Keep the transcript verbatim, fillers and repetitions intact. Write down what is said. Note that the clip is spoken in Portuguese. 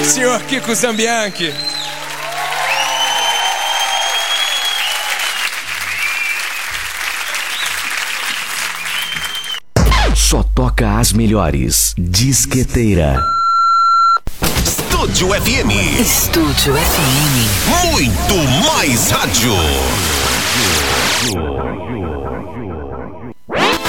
senhor Kiko Zambianchi. Só toca as melhores. Disqueteira. Estúdio F M. Estúdio F M. Muito mais rádio.